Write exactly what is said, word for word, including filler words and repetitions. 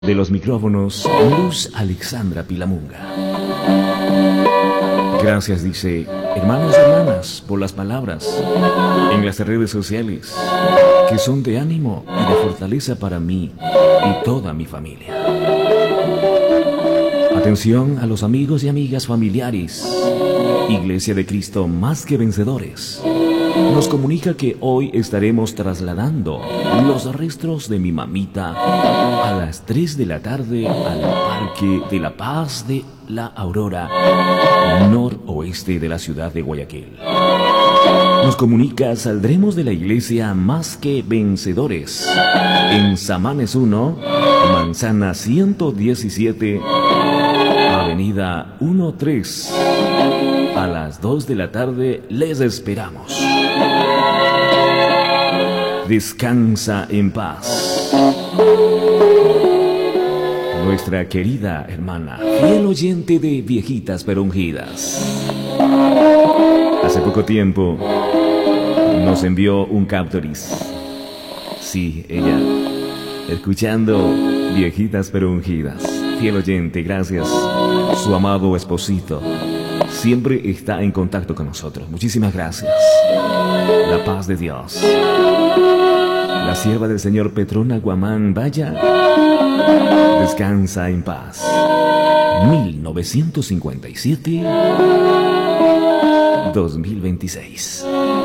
De los micrófonos, Luz Alexandra Pilamunga. Gracias, dice, hermanos y hermanas, por las palabras en las redes sociales, que son de ánimo y de fortaleza para mí y toda mi familia. Atención a los amigos y amigas familiares. Iglesia de Cristo Más que Vencedores nos comunica que hoy estaremos trasladando los restos de mi mamita a las tres de la tarde al Parque de la Paz de la Aurora, noroeste de la ciudad de Guayaquil. Nos comunica, saldremos de la iglesia Más que Vencedores en Samanes uno, manzana ciento diecisiete, avenida uno tres. A las dos de la tarde les esperamos. Descansa en paz. Nuestra querida hermana, fiel oyente de Viejitas pero Ungidas, hace poco tiempo nos envió un captoris. Sí, ella, escuchando Viejitas pero Ungidas. Fiel oyente, gracias. Su amado esposito siempre está en contacto con nosotros. Muchísimas gracias. La paz de Dios. La sierva del Señor Petrona Guamán, vaya, descansa en paz. mil novecientos cincuenta y siete a dos mil veintiséis.